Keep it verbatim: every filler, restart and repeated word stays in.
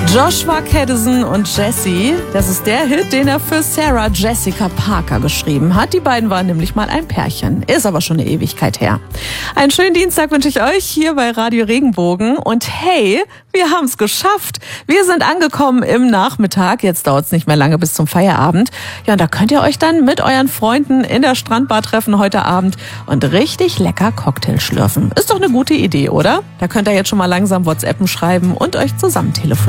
Joshua Kadison und Jessie, das ist der Hit, den er für Sarah Jessica Parker geschrieben hat. Die beiden waren nämlich mal ein Pärchen, ist aber schon eine Ewigkeit her. Einen schönen Dienstag wünsche ich euch hier bei Radio Regenbogen. Und hey, wir haben es geschafft. Wir sind angekommen im Nachmittag. Jetzt dauert es nicht mehr lange bis zum Feierabend. Ja, und da könnt ihr euch dann mit euren Freunden in der Strandbar treffen heute Abend und richtig lecker Cocktail schlürfen. Ist doch eine gute Idee, oder? Da könnt ihr jetzt schon mal langsam WhatsAppen schreiben und euch zusammen telefonieren.